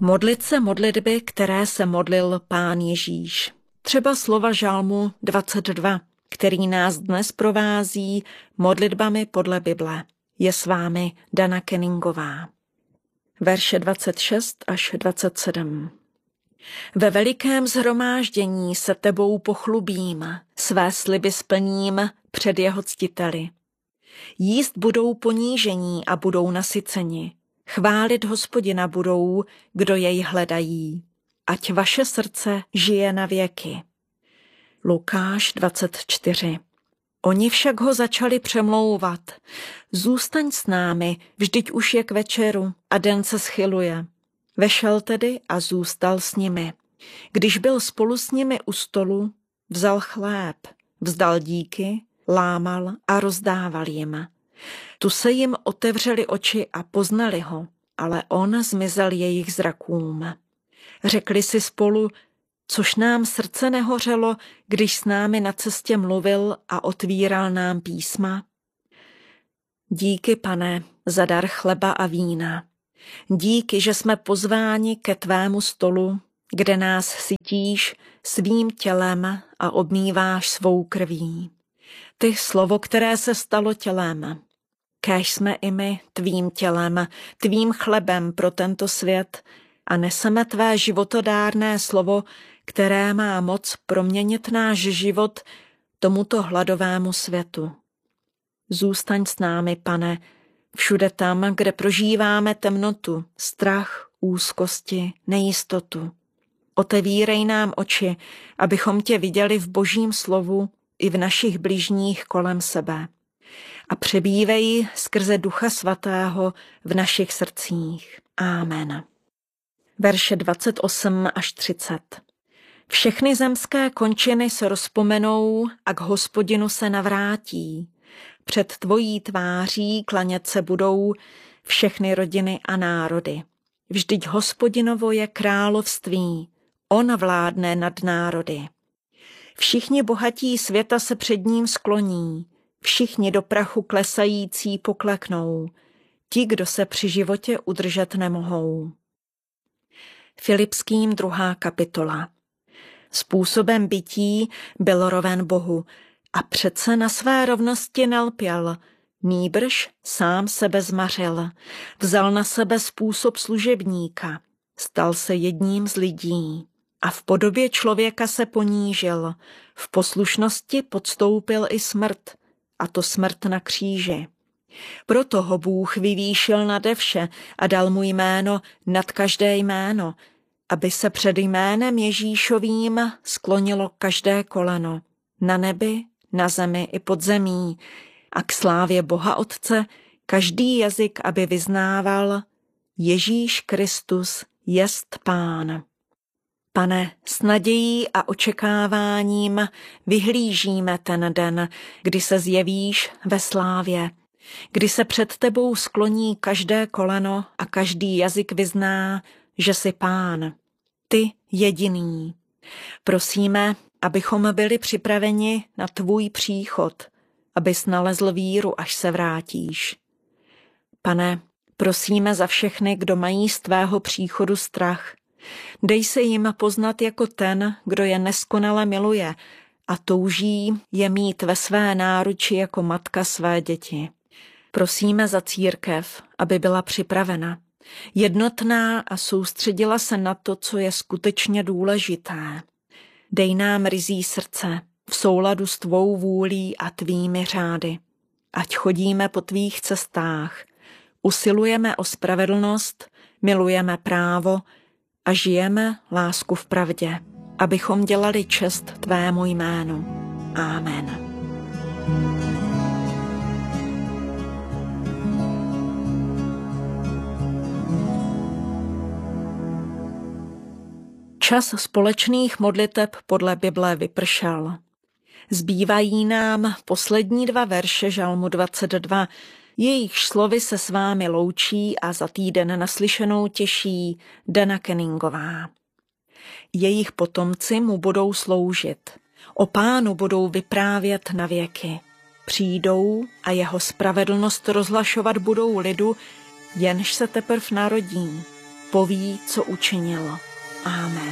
Modlit se modlitby, které se modlil Pán Ježíš. Třeba slova Žalmu 22, který nás dnes provází modlitbami podle Bible. Je s vámi Dana Kenningová. Verše 26 až 27. Ve velikém shromáždění se tebou pochlubím, své sliby splním před jeho ctiteli. Jíst budou ponížení a budou nasyceni. Chválit Hospodina budou, kdo jej hledají. Ať vaše srdce žije na věky. Lukáš 24. Oni však ho začali přemlouvat. Zůstaň s námi, vždyť už je k večeru a den se schyluje. Vešel tedy a zůstal s nimi. Když byl spolu s nimi u stolu, vzal chléb, vzdal díky, lámal a rozdával jim. Tu se jim otevřely oči a poznali ho, ale on zmizel jejich zrakům. Řekli si spolu, což nám srdce nehořelo, když s námi na cestě mluvil a otvíral nám písma. Díky, Pane, za dar chleba a vína. Díky, že jsme pozváni ke tvému stolu, kde nás sytíš svým tělem a obmýváš svou krví. Ty slovo, které se stalo tělem. Kéž jsme i my tvým tělem, tvým chlebem pro tento svět a neseme tvé životodárné slovo, které má moc proměnit náš život tomuto hladovému světu. Zůstaň s námi, Pane, všude tam, kde prožíváme temnotu, strach, úzkosti, nejistotu. Otevírej nám oči, abychom tě viděli v Božím slovu i v našich bližních kolem sebe. A přebývej skrze Ducha Svatého v našich srdcích. Amen. Verše 28 až 30. Všechny zemské končiny se rozpomenou a k Hospodinu se navrátí. Před tvojí tváří klanět se budou všechny rodiny a národy. Vždyť Hospodinovo je království, on vládne nad národy. Všichni bohatí světa se před ním skloní, všichni do prachu klesající pokleknou, ti, kdo se při životě udržet nemohou. Filipským 2. kapitola. Způsobem bytí byl roven Bohu a přece na své rovnosti nelpěl, nýbrž sám sebe zmařil, vzal na sebe způsob služebníka, stal se jedním z lidí a v podobě člověka se ponížil, v poslušnosti podstoupil i smrt, a to smrt na kříži. Proto ho Bůh vyvýšil nade vše a dal mu jméno nad každé jméno, aby se před jménem Ježíšovým sklonilo každé koleno, na nebi, na zemi i pod zemí, a k slávě Boha Otce každý jazyk, aby vyznával, Ježíš Kristus jest Pán. Pane, s nadějí a očekáváním vyhlížíme ten den, kdy se zjevíš ve slávě, kdy se před tebou skloní každé koleno a každý jazyk vyzná, že jsi Pán, ty jediný. Prosíme, abychom byli připraveni na tvůj příchod, abys nalezl víru, až se vrátíš. Pane, prosíme za všechny, kdo mají z tvého příchodu strach. Dej se jim poznat jako ten, kdo je neskonale miluje a touží je mít ve své náruči jako matka své děti. Prosíme za církev, aby byla připravena, jednotná a soustředila se na to, co je skutečně důležité. Dej nám ryzí srdce v souladu s tvou vůlí a tvými řády. Ať chodíme po tvých cestách, usilujeme o spravedlnost, milujeme právo a žijeme lásku v pravdě, abychom dělali čest tvému jménu. Amen. Čas společných modliteb podle Bible vypršel. Zbývají nám poslední 2 verše Žalmu 22, jejichž slovy se s vámi loučí a za týden naslyšenou těší Dana Kenningová. Jejich potomci mu budou sloužit. O Pánu budou vyprávět na věky. Přijdou a jeho spravedlnost rozhlašovat budou lidu, jenž se teprv narodí. poví, co učinil. Amen.